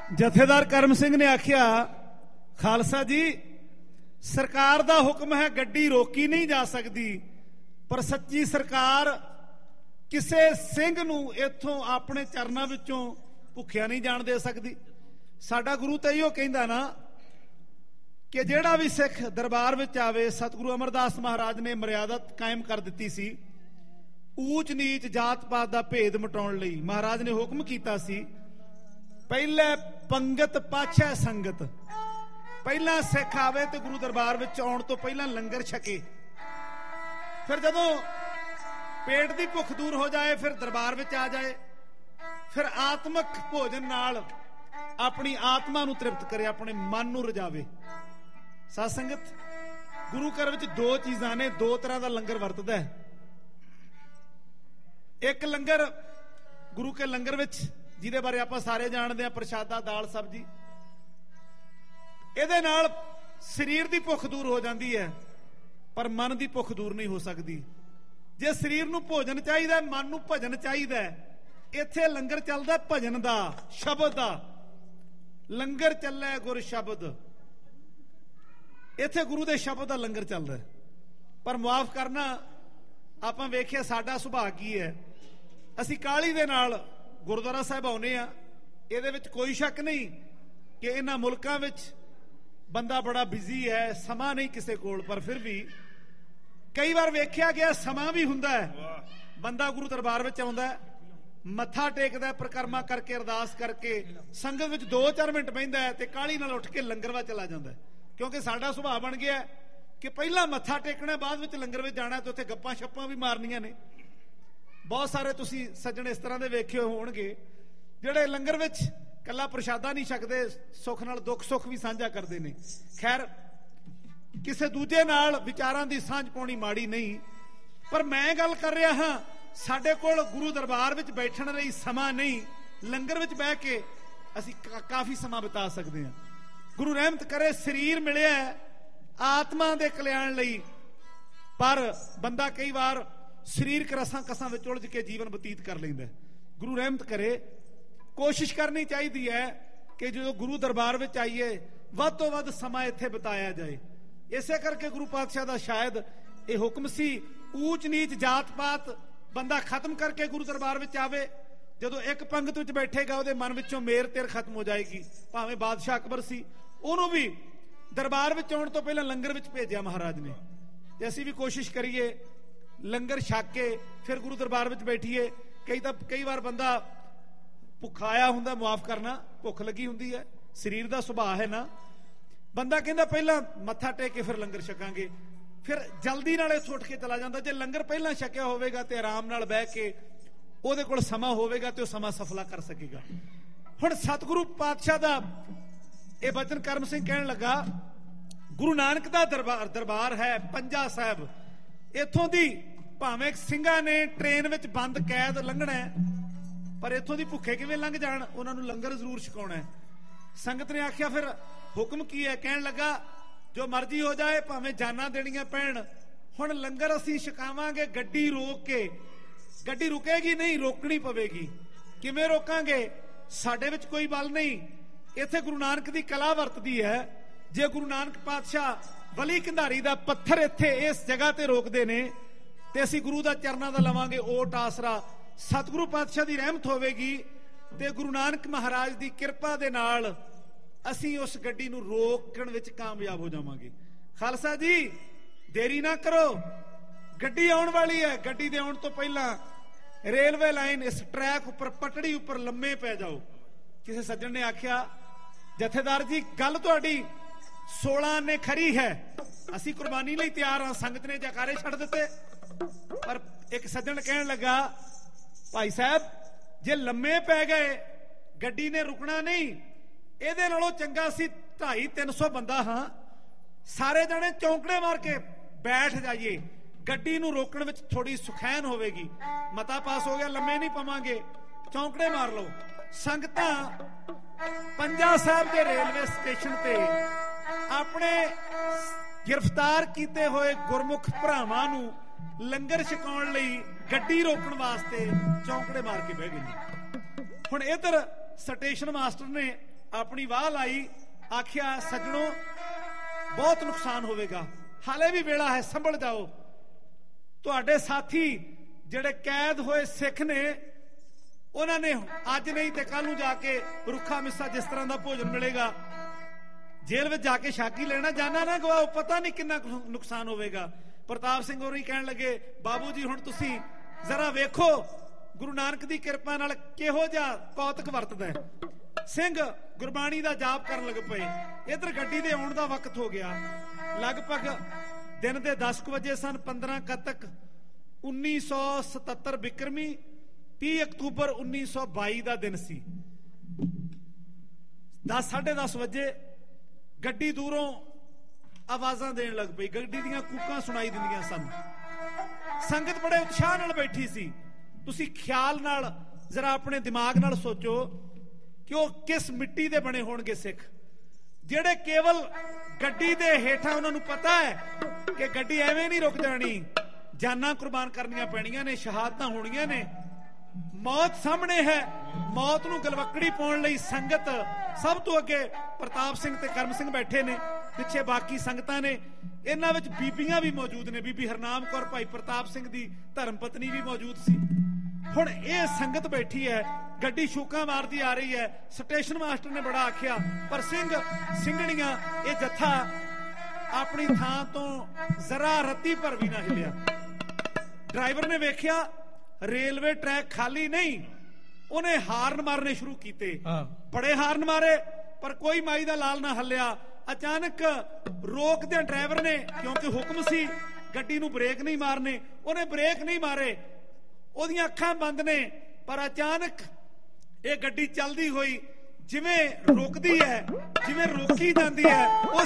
ਜਥੇਦਾਰ ਕਰਮ ਸਿੰਘ ਨੇ ਆਖਿਆ, ਖਾਲਸਾ ਜੀ ਸਰਕਾਰ ਦਾ ਹੁਕਮ ਹੈ ਗੱਡੀ ਰੋਕੀ ਨਹੀਂ ਜਾ ਸਕਦੀ, ਪਰ ਸੱਚੀ ਸਰਕਾਰ ਕਿਸੇ ਸਿੰਘ ਨੂੰ ਇੱਥੋਂ ਆਪਣੇ ਚਰਨਾਂ ਵਿੱਚੋਂ ਭੁੱਖਿਆ ਨਹੀਂ ਜਾਣ ਦੇ ਸਕਦੀ। ਸਾਡਾ ਗੁਰੂ ਤਾਂ ਇਹੋ ਕਹਿੰਦਾ ਨਾ ਕਿ ਜਿਹੜਾ ਵੀ ਸਿੱਖ ਦਰਬਾਰ ਵਿੱਚ ਆਵੇ, ਸਤਿਗੁਰੂ ਅਮਰਦਾਸ ਮਹਾਰਾਜ ਨੇ ਮਰਿਆਦਾ ਕਾਇਮ ਕਰ ਦਿੱਤੀ ਸੀ। ਊਚ ਨੀਚ ਜਾਤ ਪਾਤ ਦਾ ਭੇਦ ਮਿਟਾਉਣ ਲਈ ਮਹਾਰਾਜ ਨੇ ਹੁਕਮ ਕੀਤਾ ਸੀ, ਪਹਿਲੇ ਪੰਗਤ ਪਾਛੈ ਸੰਗਤ। ਪਹਿਲਾਂ ਸਿੱਖ ਆਵੇ ਤੇ ਗੁਰੂ ਦਰਬਾਰ ਵਿੱਚ ਆਉਣ ਤੋਂ ਪਹਿਲਾਂ ਲੰਗਰ ਛਕੇ, ਫਿਰ ਜਦੋਂ ਪੇਟ ਦੀ ਭੁੱਖ ਦੂਰ ਹੋ ਜਾਏ ਫਿਰ ਦਰਬਾਰ ਵਿੱਚ ਆ ਜਾਏ, ਫਿਰ ਆਤਮਿਕ ਭੋਜਨ ਨਾਲ ਆਪਣੀ ਆਤਮਾ ਨੂੰ ਤ੍ਰਿਪਤ ਕਰੇ, ਆਪਣੇ ਮਨ ਨੂੰ ਰਜਾਵੇ। ਸਾਧ ਸੰਗਤ, ਗੁਰੂ ਘਰ ਵਿੱਚ ਦੋ ਚੀਜ਼ਾਂ ਨੇ, ਦੋ ਤਰ੍ਹਾਂ ਦਾ ਲੰਗਰ ਵਰਤਦਾ ਹੈ। ਇੱਕ ਲੰਗਰ ਗੁਰੂ ਕੇ ਲੰਗਰ ਵਿੱਚ ਜਿਹਦੇ ਬਾਰੇ ਆਪਾਂ ਸਾਰੇ ਜਾਣਦੇ ਹਾਂ, ਪ੍ਰਸ਼ਾਦਾ ਦਾਲ ਸਬਜ਼ੀ, ਇਹਦੇ ਨਾਲ ਸਰੀਰ ਦੀ ਭੁੱਖ ਦੂਰ ਹੋ ਜਾਂਦੀ ਹੈ, ਪਰ ਮਨ ਦੀ ਭੁੱਖ ਦੂਰ ਨਹੀਂ ਹੋ ਸਕਦੀ। ਜੇ ਸਰੀਰ ਨੂੰ ਭੋਜਨ ਚਾਹੀਦਾ, ਮਨ ਨੂੰ ਭਜਨ ਚਾਹੀਦਾ, ਇੱਥੇ ਲੰਗਰ ਚੱਲਦਾ ਭਜਨ ਦਾ, ਸ਼ਬਦ ਦਾ। ਲੰਗਰ ਚੱਲੇ ਗੁਰ ਸ਼ਬਦ, ਇੱਥੇ ਗੁਰੂ ਦੇ ਸ਼ਬਦ ਦਾ ਲੰਗਰ ਚੱਲਦਾ। ਪਰ ਮੁਆਫ ਕਰਨਾ, ਆਪਾਂ ਵੇਖਿਆ ਸਾਡਾ ਸੁਭਾਅ ਕੀ ਹੈ, ਅਸੀਂ ਕਾਹਲੀ ਦੇ ਨਾਲ ਗੁਰਦੁਆਰਾ ਸਾਹਿਬ ਆਉਨੇ ਆ। ਇਹਦੇ ਵਿੱਚ ਕੋਈ ਸ਼ੱਕ ਨਹੀਂ ਕਿ ਇਹਨਾਂ ਮੁਲਕਾਂ ਵਿੱਚ ਬੰਦਾ ਬੜਾ ਬਿਜ਼ੀ ਹੈ, ਸਮਾਂ ਨਹੀਂ ਕਿਸੇ ਕੋਲ, ਪਰ ਫਿਰ ਵੀ ਕਈ ਵਾਰ ਵੇਖਿਆ ਗਿਆ ਸਮਾਂ ਵੀ ਹੁੰਦਾ ਹੈ। ਬੰਦਾ ਗੁਰੂ ਦਰਬਾਰ ਵਿੱਚ ਆਉਂਦਾ, ਮੱਥਾ ਟੇਕਦਾ, ਪ੍ਰਕਰਮਾ ਕਰਕੇ ਅਰਦਾਸ ਕਰਕੇ ਸੰਗਤ ਵਿੱਚ 2-4 ਮਿੰਟ ਬਹਿੰਦਾ ਤੇ ਕਾਹਲੀ ਨਾਲ ਉੱਠ ਕੇ ਲੰਗਰ ਵੱਲ ਚਲਾ ਜਾਂਦਾ। ਕਿਉਂਕਿ ਸਾਡਾ ਸੁਭਾਅ ਬਣ ਗਿਆ ਕਿ ਪਹਿਲਾਂ ਮੱਥਾ ਟੇਕਣਾ, ਬਾਅਦ ਵਿੱਚ ਲੰਗਰ ਵਿੱਚ ਜਾਣਾ ਤੇ ਉੱਥੇ ਗੱਪਾਂ ਛੱਪਾਂ ਵੀ ਮਾਰਨੀਆਂ ਨੇ। ਬਹੁਤ ਸਾਰੇ ਤੁਸੀਂ ਸੱਜਣ ਇਸ ਤਰ੍ਹਾਂ ਦੇ ਵੇਖੇ ਹੋਣਗੇ ਜਿਹੜੇ ਲੰਗਰ ਵਿੱਚ ਕੱਲਾ ਪ੍ਰਸ਼ਾਦਾ ਨਹੀਂ ਛਕਦੇ, ਸੁੱਖ ਨਾਲ ਦੁੱਖ ਸੁੱਖ ਵੀ ਸਾਂਝਾ ਕਰਦੇ ਨੇ। ਖੈਰ, ਕਿਸੇ ਦੂਜੇ ਨਾਲ ਵਿਚਾਰਾਂ ਦੀ ਸਾਂਝ ਪਾਉਣੀ ਮਾੜੀ ਨਹੀਂ, ਪਰ ਮੈਂ ਗੱਲ ਕਰ ਰਿਹਾ ਹਾਂ ਸਾਡੇ ਕੋਲ ਗੁਰੂ ਦਰਬਾਰ ਵਿੱਚ ਬੈਠਣ ਲਈ ਸਮਾਂ ਨਹੀਂ। ਲੰਗਰ ਵਿੱਚ ਬਹਿ ਕੇ ਅਸੀਂ ਕਾਫੀ ਸਮਾਂ ਬਿਤਾ ਸਕਦੇ ਹਾਂ। ਗੁਰੂ ਰਹਿਮਤ ਕਰੇ, ਸਰੀਰ ਮਿਲਿਆ ਆਤਮਾ ਦੇ ਕਲਿਆਣ ਲਈ, ਪਰ ਬੰਦਾ ਕਈ ਵਾਰ ਸਰੀਰਕ ਰਸਾਂ ਕਸਾਂ ਵਿੱਚ ਉਲਝ ਕੇ ਜੀਵਨ ਬਤੀਤ ਕਰ ਲੈਂਦਾ। ਗੁਰੂ ਰਹਿਮਤ ਕਰੇ, ਕੋਸ਼ਿਸ਼ ਕਰਨੀ ਚਾਹੀਦੀ ਹੈ ਕਿ ਜਦੋਂ ਗੁਰੂ ਦਰਬਾਰ ਵਿੱਚ ਆਈਏ ਵੱਧ ਤੋਂ ਵੱਧ ਸਮਾਂ ਇੱਥੇ ਬਿਤਾਇਆ ਜਾਏ। ਇਸੇ ਕਰਕੇ ਗੁਰੂ ਪਾਤਸ਼ਾਹ ਦਾ ਸ਼ਾਇਦ ਇਹ ਹੁਕਮ ਸੀ, ਊਚ ਨੀਚ ਜਾਤ ਪਾਤ ਬੰਦਾ ਖਤਮ ਕਰਕੇ ਗੁਰੂ ਦਰਬਾਰ ਵਿੱਚ ਆਵੇ। ਜਦੋਂ ਇੱਕ ਪੰਗਤ ਵਿੱਚ ਬੈਠੇਗਾ ਉਹਦੇ ਮਨ ਵਿੱਚੋਂ ਮੇਰ ਤੇਰ ਖਤਮ ਹੋ ਜਾਏਗੀ। ਭਾਵੇਂ ਬਾਦਸ਼ਾਹ ਅਕਬਰ ਸੀ, ਉਹਨੂੰ ਵੀ ਦਰਬਾਰ ਵਿੱਚ ਆਉਣ ਤੋਂ ਪਹਿਲਾਂ ਲੰਗਰ ਵਿੱਚ ਭੇਜਿਆ ਮਹਾਰਾਜ ਨੇ। ਤੇ ਅਸੀਂ ਵੀ ਕੋਸ਼ਿਸ਼ ਕਰੀਏ ਲੰਗਰ ਛਕ ਕੇ ਫਿਰ ਗੁਰੂ ਦਰਬਾਰ ਵਿੱਚ ਬੈਠੀਏ। ਕਈ ਵਾਰ ਬੰਦਾ ਭੁੱਖਾ ਆਇਆ ਹੁੰਦਾ, ਮੁਆਫ ਕਰਨਾ, ਭੁੱਖ ਲੱਗੀ ਹੁੰਦੀ ਹੈ, ਸਰੀਰ ਦਾ ਸੁਭਾਅ ਹੈ ਨਾ। ਬੰਦਾ ਕਹਿੰਦਾ ਪਹਿਲਾਂ ਮੱਥਾ ਟੇਕ ਕੇ ਫਿਰ ਲੰਗਰ ਛਕਾਂਗੇ, ਫਿਰ ਜਲਦੀ ਨਾਲ ਇੱਥੋਂ ਉੱਠ ਕੇ ਚਲਾ ਜਾਂਦਾ। ਜੇ ਲੰਗਰ ਪਹਿਲਾਂ ਛਕਿਆ ਹੋਵੇਗਾ ਤੇ ਆਰਾਮ ਨਾਲ ਬਹਿ ਕੇ ਉਹਦੇ ਕੋਲ ਸਮਾਂ ਹੋਵੇਗਾ ਤੇ ਉਹ ਸਮਾਂ ਸਫਲਾ ਕਰ ਸਕੇਗਾ। ਹੁਣ ਸਤਿਗੁਰੂ ਪਾਤਸ਼ਾਹ ਦਾ ਇਹ ਬਚਨ ਕਰਮ ਸਿੰਘ ਕਹਿਣ ਲੱਗਾ, ਗੁਰੂ ਨਾਨਕ ਦਾ ਦਰਬਾਰ ਹੈ ਪੰਜਾ ਸਾਹਿਬ। ਇੱਥੋਂ ਦੀ ਭਾਵੇਂ ਸਿੰਘਾਂ ਨੇ ਟ੍ਰੇਨ ਵਿੱਚ ਬੰਦ ਕੈਦ ਲੰਘਣਾ, ਪਰ ਇੱਥੋਂ ਦੀ ਭੁੱਖੇ ਕਿਵੇਂ ਲੰਘ ਜਾਣ, ਉਹਨਾਂ ਨੂੰ ਲੰਗਰ ਜ਼ਰੂਰ ਛਕਾਉਣਾ। ਸੰਗਤ ਨੇ ਆਖਿਆ ਫਿਰ ਹੁਕਮ ਕੀ ਹੈ? ਕਹਿਣ ਲੱਗਾ, ਜੋ ਮਰਜ਼ੀ ਹੋ ਜਾਏ, ਭਾਵੇਂ ਜਾਨਾਂ ਦੇਣੀਆਂ ਪੈਣ, ਹੁਣ ਲੰਗਰ ਅਸੀਂ ਛਕਾਵਾਂਗੇ ਗੱਡੀ ਰੋਕ ਕੇ। ਗੱਡੀ ਰੁਕੇਗੀ ਨਹੀਂ, ਰੋਕਣੀ ਪਵੇਗੀ। ਕਿਵੇਂ ਰੋਕਾਂਗੇ? ਸਾਡੇ ਵਿੱਚ ਕੋਈ ਬਲ ਨਹੀਂ। ਇੱਥੇ ਗੁਰੂ ਨਾਨਕ ਦੀ ਕਲਾ ਵਰਤਦੀ ਹੈ। ਜੇ ਗੁਰੂ ਨਾਨਕ ਪਾਤਸ਼ਾਹ ਵਲੀ ਕੰਧਾਰੀ ਦਾ ਪੱਥਰ ਇੱਥੇ ਇਸ ਜਗ੍ਹਾ ਤੇ ਰੋਕਦੇ ਨੇ ਤੇ ਅਸੀਂ ਗੁਰੂ ਦਾ ਚਰਨਾਂ ਦਾ ਲਵਾਂਗੇ ਓਟ ਆਸਰਾ। ਸਤਿਗੁਰੂ ਪਾਤਸ਼ਾਹ ਦੀ ਰਹਿਮਤ ਹੋਵੇਗੀ ਤੇ ਗੁਰੂ ਨਾਨਕ ਮਹਾਰਾਜ ਦੀ ਕਿਰਪਾ ਦੇ ਨਾਲ ਅਸੀਂ ਉਸ ਗੱਡੀ ਨੂੰ ਰੋਕਣ ਵਿੱਚ ਕਾਮਯਾਬ ਹੋ ਜਾਵਾਂਗੇ। ਖਾਲਸਾ ਜੀ, ਦੇਰੀ ਨਾ ਕਰੋ, ਗੱਡੀ ਆਉਣ ਵਾਲੀ ਹੈ। ਗੱਡੀ ਦੇ ਆਉਣ ਤੋਂ ਪਹਿਲਾਂ ਰੇਲਵੇ ਲਾਈਨ ਇਸ ਟਰੈਕ ਉੱਪਰ ਪਟੜੀ ਉੱਪਰ ਲੰਮੇ ਪੈ ਜਾਓ। ਕਿਸੇ ਸੱਜਣ ਨੇ ਆਖਿਆ, ਜਥੇਦਾਰ ਜੀ ਗੱਲ ਤੁਹਾਡੀ 16 ਨੇ ਖਰੀ ਹੈ, ਅਸੀਂ ਕੁਰਬਾਨੀ ਲਈ ਤਿਆਰ ਹਾਂ। ਸੰਗਤ ਨੇ ਜੈਕਾਰੇ ਛੱਡ ਦਿੱਤੇ। ਪਰ ਇੱਕ ਸੱਜਣ ਕਹਿਣ ਲੱਗਾ, ਭਾਈ ਸਾਹਿਬ ਜੇ ਲੰਮੇ ਪੈ ਗਏ ਗੱਡੀ ਨੇ ਰੁਕਣਾ ਨਹੀਂ, ਇਹਦੇ ਨਾਲੋਂ ਚੰਗਾ ਸੀ 250-300 ਬੰਦਾ ਹਾਂ, ਸਾਰੇ ਜਣੇ ਚੌਂਕੜੇ ਮਾਰ ਕੇ ਬੈਠ ਜਾਈਏ, ਗੱਡੀ ਨੂੰ ਰੋਕਣ ਵਿੱਚ ਥੋੜੀ ਸੁਖੈਨ ਹੋਵੇਗੀ। ਮਤਾ ਪਾਸ ਹੋ ਗਿਆ, ਲੰਮੇ ਨਹੀਂ ਪਵਾਂਗੇ, ਚੌਂਕੜੇ ਮਾਰ ਲਓ। ਸੰਗਤਾਂ ਪੰਜਾ ਸਾਹਿਬ ਦੇ ਰੇਲਵੇ ਸਟੇਸ਼ਨ ਤੇ ਆਪਣੇ ਗ੍ਰਿਫਤਾਰ ਕੀਤੇ ਹੋਏ ਗੁਰਮੁਖ ਭਰਾਵਾਂ ਨੂੰ ਲੰਗਰ ਛਕਾਉਣ ਲਈ ਗੱਡੀ ਰੋਕਣ ਵਾਸਤੇ ਚੌਂਕੜੇ ਮਾਰ ਕੇ ਬਹਿ ਗਏ। ਹੁਣ ਇਧਰ ਸਟੇਸ਼ਨ ਮਾਸਟਰ ਨੇ ਆਪਣੀ ਵਾਹ ਲਾਈ, ਆਖਿਆ ਸੱਜਣੋ ਬਹੁਤ ਨੁਕਸਾਨ ਹੋਵੇਗਾ, ਹਾਲੇ ਵੀ ਵੇਲਾ ਹੈ, ਸੰਭਲ ਜਾਓ। ਤੁਹਾਡੇ ਸਾਥੀ ਜਿਹੜੇ ਕੈਦ ਹੋਏ ਸਿੱਖ ਨੇ, ਉਹਨਾਂ ਨੇ ਅੱਜ ਨਹੀਂ ਤੇ ਕੱਲ ਨੂੰ ਜਾ ਕੇ ਰੁੱਖਾ ਮਿੱਸਾ ਜਿਸ ਤਰ੍ਹਾਂ ਦਾ ਭੋਜਨ ਮਿਲੇਗਾ, ਜੇਲ੍ਹ ਵਿੱਚ ਜਾ ਕੇ ਛਾਕੀ ਲੈਣਾ, ਜਾਨਾ ਨਾ ਗਵਾਓ, ਪਤਾ ਨਹੀਂ ਕਿੰਨਾ ਨੁਕਸਾਨ ਹੋਵੇਗਾ। ਪ੍ਰਤਾਪ ਸਿੰਘ ਹੋਰੀ ਕਹਿਣ ਲੱਗੇ, ਬਾਬੂ ਜੀ ਹੁਣ ਤੁਸੀਂ ਜ਼ਰਾ ਵੇਖੋ ਗੁਰੂ ਨਾਨਕ ਦੀ ਕਿਰਪਾ ਨਾਲ ਕਿਹੋ ਜਿਹਾ ਕੌਤਕ ਵਰਤਦਾ ਹੈ। ਸਿੰਘ ਗੁਰਬਾਣੀ ਦਾ ਜਾਪ ਕਰਨ ਲੱਗ ਪਏ। ਇੱਧਰ ਗੱਡੀ ਦੇ ਆਉਣ ਦਾ ਵਕਤ ਹੋ ਗਿਆ, ਲਗਭਗ ਦਿਨ ਦੇ 10 ਵਜੇ ਸਨ। 15 ਕੱਤਕ 1977 ਬਿਕਰਮੀ, 30 ਅਕਤੂਬਰ 1922 ਦਾ ਦਿਨ ਸੀ। 10:30 ਵਜੇ ਗੱਡੀ ਦੂਰੋਂ ਆਵਾਜ਼ਾਂ ਦੇਣ ਲੱਗ ਪਈ, ਗੱਡੀ ਦੀਆਂ ਕੂਕਾਂ ਸੁਣਾਈ ਦਿੰਦੀਆਂ ਸਨ। ਸੰਗਤ ਬੜੇ ਉਤਸ਼ਾਹ ਨਾਲ ਬੈਠੀ ਸੀ। ਤੁਸੀਂ ਖਿਆਲ ਨਾਲ ਜ਼ਰਾ ਆਪਣੇ ਦਿਮਾਗ ਨਾਲ ਸੋਚੋ ਕਿ ਉਹ ਕਿਸ ਮਿੱਟੀ ਦੇ ਬਣੇ ਹੋਣਗੇ ਸਿੱਖ, ਜਿਹੜੇ ਕੇਵਲ ਗੱਡੀ ਦੇ ਹੇਠਾਂ ਉਹਨਾਂ ਨੂੰ ਪਤਾ ਹੈ ਕਿ ਗੱਡੀ ਐਵੇਂ ਨਹੀਂ ਰੁਕ ਜਾਣੀ, ਜਾਨਾਂ ਕੁਰਬਾਨ ਕਰਨੀਆਂ ਪੈਣੀਆਂ ਨੇ, ਸ਼ਹਾਦਤਾਂ ਹੋਣੀਆਂ ਨੇ, ਮੌਤ ਸਾਹਮਣੇ ਹੈ। ਮੌਤ ਨੂੰ ਗਲਵੱਕੜੀ ਪਾਉਣ ਲਈ ਸੰਗਤ ਸਭ ਤੋਂ ਅੱਗੇ ਪ੍ਰਤਾਪ ਸਿੰਘ ਤੇ ਕਰਮ ਸਿੰਘ ਬੈਠੇ ਨੇ, ਪਿੱਛੇ ਬਾਕੀ ਸੰਗਤਾਂ ਨੇ। ਇਹਨਾਂ ਵਿੱਚ ਬੀਬੀਆਂ ਵੀ ਮੌਜੂਦ ਨੇ, ਬੀਬੀ ਹਰਨਾਮ ਕੌਰ ਭਾਈ ਪ੍ਰਤਾਪ ਸਿੰਘ ਦੀ ਧਰਮ ਪਤਨੀ ਵੀ ਮੌਜੂਦ ਸੀ। ਹੁਣ ਇਹ ਸੰਗਤ ਬੈਠੀ ਹੈ, ਗੱਡੀ ਸ਼ੂਕਾਂ ਮਾਰਦੀ ਆ ਰਹੀ ਹੈ। ਸਟੇਸ਼ਨ ਮਾਸਟਰ ਨੇ ਬੜਾ ਆਖਿਆ, ਪਰ ਸਿੰਘਣੀਆਂ ਇਹ ਜੱਥਾ ਆਪਣੀ ਥਾਂ ਤੋਂ ਜ਼ਰਾ ਰੱਤੀ ਭਰ ਵੀ ਨਾ ਹਿੱਲਿਆ। ਡਰਾਈਵਰ ਨੇ ਵੇਖਿਆ ਰੇਲਵੇ ਟਰੈਕ ਖਾਲੀ ਨਹੀਂ, ਉਹਨੇ ਹਾਰਨ ਮਾਰਨੇ ਸ਼ੁਰੂ ਕੀਤੇ। ਬੜੇ ਹਾਰਨ ਮਾਰੇ ਪਰ ਕੋਈ ਮਾਈ ਦਾ ਲਾਲ ਨਾ ਹੱਲਿਆ। ਅਚਾਨਕ ਰੋਕਦਿਆਂ ਡਰਾਈਵਰ ਨੇ, ਕਿਉਂਕਿ ਹੁਕਮ ਸੀ ਗੱਡੀ ਨੂੰ ਬ੍ਰੇਕ ਨਹੀਂ ਮਾਰਨੇ, ਉਹਨੇ ਬ੍ਰੇਕ ਨਹੀਂ ਮਾਰੇ। ਉਹਦੀਆਂ ਅੱਖਾਂ ਬੰਦ ਨੇ, ਪਰ ਅਚਾਨਕ ਇਹ ਗੱਡੀ ਚੱਲਦੀ ਹੋਈ ਜਿਵੇਂ ਰੁਕਦੀ ਹੈ, ਜਿਵੇਂ ਰੋਕੀ ਜਾਂਦੀ ਹੈ,